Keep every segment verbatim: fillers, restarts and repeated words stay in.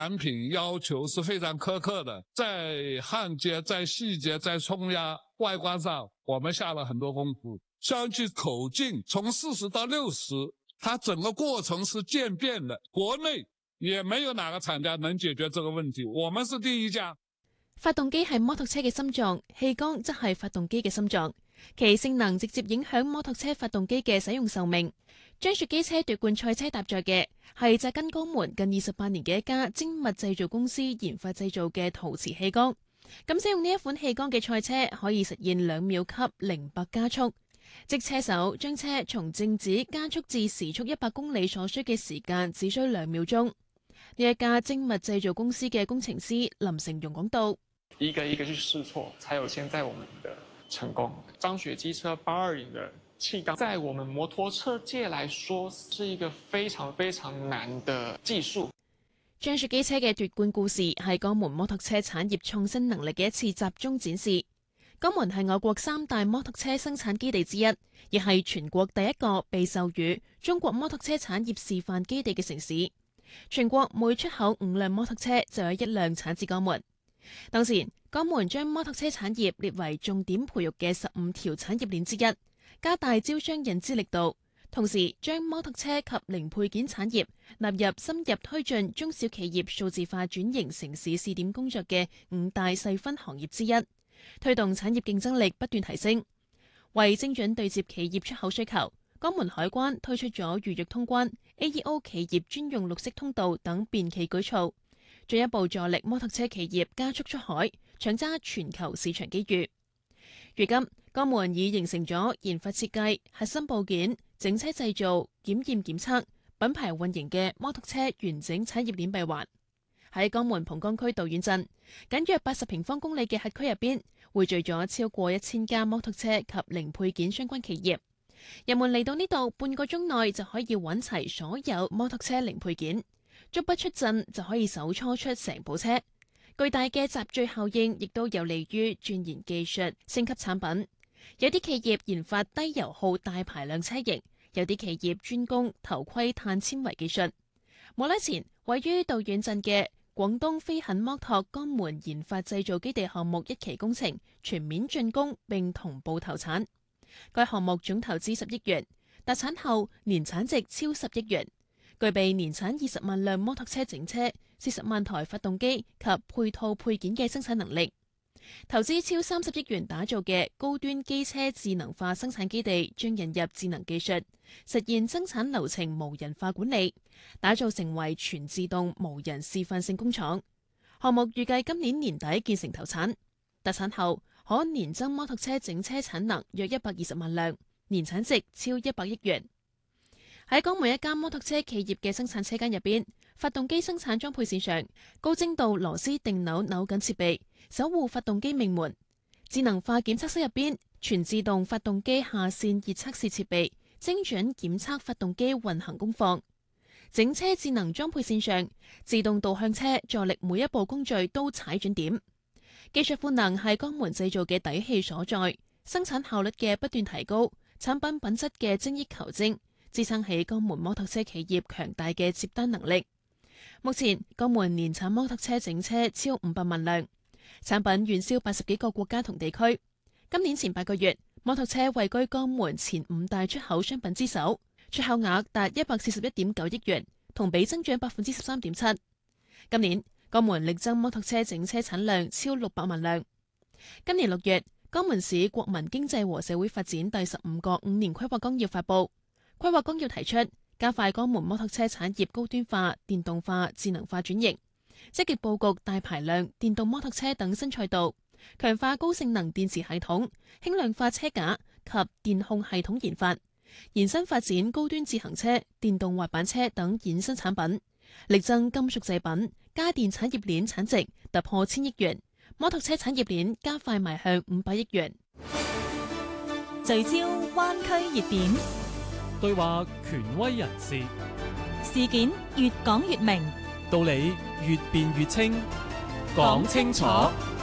產品要求是非常苛刻的，在焊接、在細節、在沖壓、外觀上，我們下了很多功夫。相距口徑從四十到六十，它整個過程是漸變的，國內也沒有哪個廠家能解決這個問題，我們是第一家。 發動機係摩托車嘅心臟，氣缸則係發動機嘅心臟，其性能直接影響摩托車發動機嘅使用壽命。將雪機車奪冠賽車搭載嘅係紮根江門近二十八年嘅一家精密製造公司研發製造嘅陶瓷氣缸。咁使用呢一款氣缸嘅賽車可以實現兩秒級零百加速，即車手將車從靜止加速至時速一百公里所需嘅時間只需兩秒鐘。呢一家精密製造公司嘅工程師林成容講到： 一個一個去試錯，才有現在我們的成功。張雪機車八二零的氣缸，在我們摩托車界來說，是一個非常非常難的技術。 張雪機車嘅奪冠故事係江門摩托車產業創新能力嘅一次集中展示。江門係我國三大摩托車生產基地之一，亦係全國第一個被授予中國摩托車產業示範基地嘅城市。全國每出口五輛摩托車就有一輛產自江門。當時江門將摩托車產業列為重點培育嘅十五條產業鏈之一，加大招商引資力度，同時將摩托車及零配件產業納入深入推進中小企業數字化轉型城市試點工作嘅五大細分行業之一，推動產業競爭力不斷提升。為精準對接企業出口需求，江門海關推出咗預約通關、A E O 企業專用綠色通道等便企舉措，進一步助力摩托車企業加速出海，搶揸全球市場機遇。如今，江門已形成咗研發設計、核心部件、整車製造、檢驗檢測、品牌運營嘅摩托車完整產業鏈閉環。喺江門蒲崗區道遠鎮，僅約八十平方公里嘅轄區入邊，匯聚咗超過一千家摩托車及零配件相關企業。人們嚟到呢度半個鐘內就可以揾齊所有摩托車零配件，足不出陣就可以手搓出成部車。巨大嘅集聚效應亦都有利於鑽研技術、升級產品。有啲企業研發低油耗大排量車型，有啲企業專攻頭盔碳纖維技術。冇耐前，位於道遠鎮嘅廣東飛狠摩托江門研發製造基地項目一期工程全面竣工並同步投產。該項目總投資十億元，達產後年產值超十億元，具備年產二十萬輛摩托車整車、四十萬台發動機及配套配件嘅生產能力。投資超三十億元打造嘅高端機車智能化生產基地，將引入智能技術，實現生產流程無人化管理，打造成為全自動無人示範性工廠。項目預計今年年底建成投產，達產後可年增摩托車整車產能約一百二十萬輛，年產值超一百億元。喺江門一家摩托車企業嘅生產車間入邊，發動機生產裝配線上，高精度螺絲定扭扭緊設備，守護發動機命門。智能化檢測室入邊，全自動發動機下線熱測試設備，精準檢測發動機運行功放。整車智能裝配線上，自動導向車助力每一步工序都踩準點。技術賦能係江門製造嘅底氣所在，生產效率嘅不斷提高，產品品質嘅精益求精，支撐起江門摩托車企業強大嘅接單能力。目前，江門年產摩托車整車超五百萬輛，產品遠銷八十幾個國家同地區。今年前八個月，摩托車位居江門前五大出口商品之首，出口額達一百四十一點九億元，同比增長百分之十三點七。今年，江門力爭摩托車整車產量超六百萬輛。今年六月，江門市國民經濟和社會發展第十五個五年規劃綱要發布，規劃綱要提出加快江門摩托車產業高端化、電動化、智能化轉型，積極佈局大排量電動摩托車等新賽道，強化高性能電池系統、輕量化車架及電控系統研發，延伸發展高端自行車、電動滑板車等衍生產品，力爭金屬製品、家電產業鏈產值突破千億元，摩托車產業鏈加快邁向五百億元。 聚焦灣區熱點， 對話權威人士， 事件越講越明， 道理越辯越清，講清楚。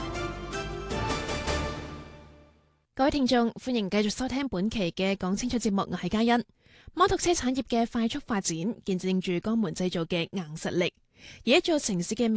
各位聽眾，歡迎繼續收聽本期嘅講清楚節目，我係嘉欣。摩托車產業嘅快速發展，見證住江門製造嘅硬實力。 而一座城市嘅